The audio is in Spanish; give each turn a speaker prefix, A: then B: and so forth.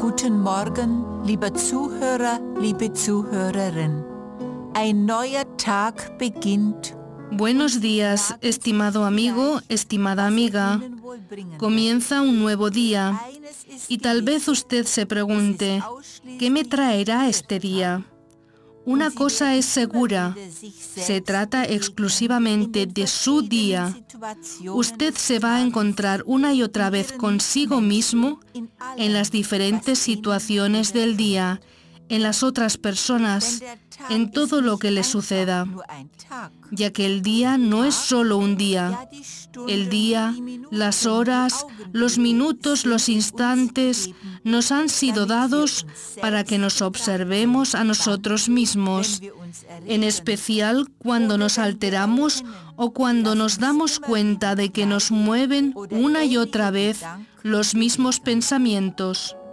A: Guten Morgen, lieber Zuhörer, liebe Zuhörerin. Ein neuer Tag beginnt.
B: Buenos días, estimado amigo, estimada amiga. Comienza un nuevo día y tal vez usted se pregunte, ¿qué me traerá este día? Una cosa es segura, se trata exclusivamente de su día. Usted se va a encontrar una y otra vez consigo mismo en las diferentes situaciones del día, en las otras personas, en todo lo que le suceda, ya que el día no es solo un día. El día, las horas, los minutos, los instantes nos han sido dados para que nos observemos a nosotros mismos, en especial cuando nos alteramos o cuando nos damos cuenta de que nos mueven una y otra vez los mismos pensamientos.